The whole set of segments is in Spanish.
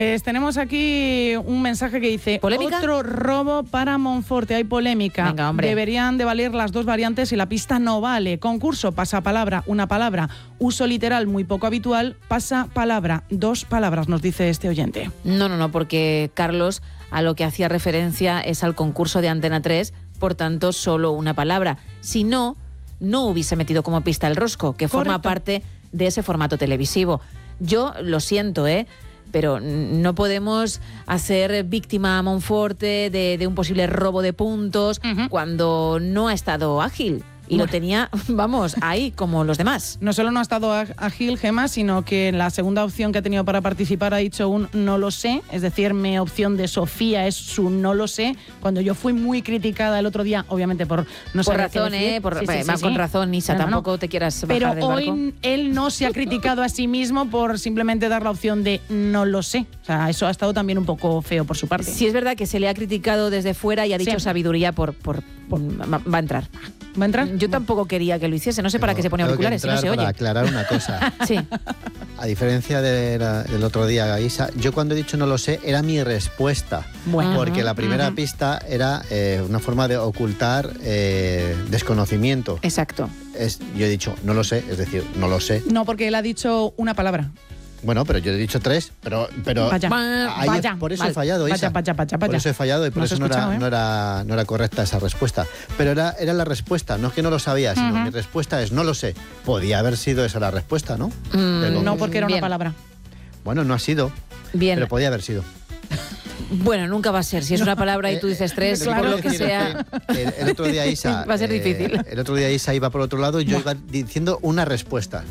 Tenemos aquí un mensaje que dice: ¿Polémica? Otro robo para Monforte. Hay polémica. Venga, hombre. Deberían de valer las dos variantes y la pista no vale. Concurso, pasapalabra, una palabra. Uso literal muy poco habitual, pasapalabra, dos palabras, nos dice este oyente. No, porque Carlos a lo que hacía referencia es al concurso de Antena 3, por tanto, solo una palabra. Si no, no hubiese metido como pista el rosco, que forma Correcto. parte de ese formato televisivo. Yo lo siento, pero no podemos hacer víctima a Monforte de un posible robo de puntos cuando no ha estado ágil. Y lo tenía, vamos, ahí como los demás. No solo no ha estado ágil, Gemma, sino que en la segunda opción que ha tenido para participar ha dicho un no lo sé, es decir, mi opción de Sofía es su no lo sé, cuando yo fui muy criticada el otro día, obviamente por no Por saber qué razón, decir. con razón, Isa, No. tampoco te quieras Pero bajar del barco. hoy él no se ha criticado a sí mismo por simplemente dar la opción de no lo sé. O sea, eso ha estado también un poco feo por su parte. Sí, es verdad que se le ha criticado desde fuera y ha dicho Sí. sabiduría va a entrar. ¿Va a entrar? Yo tampoco quería que lo hiciese, no sé para qué se pone Tengo que auriculares si no se entrar oye. para aclarar una cosa. Sí. A diferencia del otro día, Isa, yo cuando he dicho no lo sé, era mi respuesta. Bueno. Porque la primera pista era una forma de ocultar desconocimiento. Exacto. Yo he dicho no lo sé, es decir, no lo sé. No, porque él ha dicho una palabra. Bueno, pero yo he dicho tres, pero Vaya, ahí vaya. por eso Vale. he fallado, Isa. Vaya. Por eso he fallado y por No se eso escuchaba, no era correcta esa respuesta. Pero era la respuesta, no es que no lo sabía, sino mi respuesta es no lo sé. Podía haber sido esa la respuesta, ¿no? Del No, porque era Bien. una palabra. Bueno, no ha sido, Bien. pero podía haber sido. Bueno, nunca va a ser. Si es una palabra y tú dices tres, claro. por lo que Quiero sea. decir, el otro día Isa... Va a ser difícil. El otro día Isa iba por otro lado y yo iba diciendo una respuesta.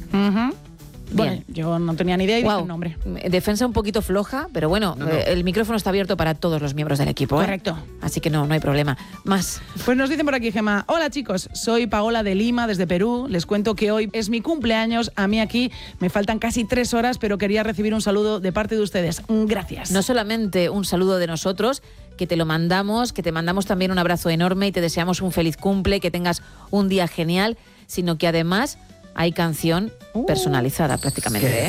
Bueno, yo no tenía ni idea y dije Guau. un nombre. Defensa un poquito floja, pero bueno, No. el micrófono está abierto para todos los miembros del equipo. Correcto. Así que no hay problema. Más. Pues nos dicen por aquí, Gemma: hola chicos, soy Paola de Lima, desde Perú. Les cuento que hoy es mi cumpleaños. A mí aquí me faltan casi 3 horas, pero quería recibir un saludo de parte de ustedes. Gracias. No solamente un saludo de nosotros, que te lo mandamos, que te mandamos también un abrazo enorme y te deseamos un feliz cumple, que tengas un día genial, sino que además hay canción personalizada prácticamente.